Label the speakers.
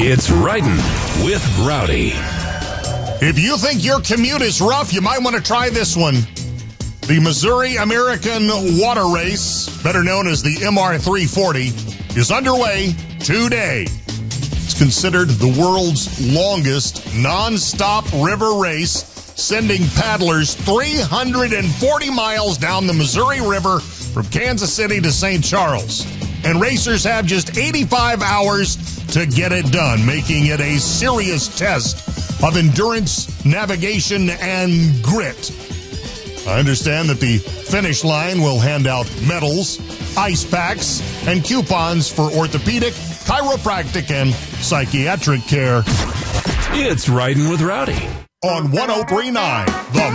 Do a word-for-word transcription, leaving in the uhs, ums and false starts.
Speaker 1: It's Riding with Rowdy.
Speaker 2: If you think your commute is rough, you might want to try this one. The Missouri American Water Race, better known as the M R three forty, is underway today. It's considered the world's longest non-stop river race, sending paddlers three hundred forty miles down the Missouri River from Kansas City to Saint Charles. And racers have just eighty-five hours to get it done, making it a serious test of endurance, navigation, and grit. I understand that the finish line will hand out medals, ice packs, and coupons for orthopedic, chiropractic, and psychiatric care.
Speaker 1: It's Riding with Rowdy
Speaker 2: On one oh three point nine, The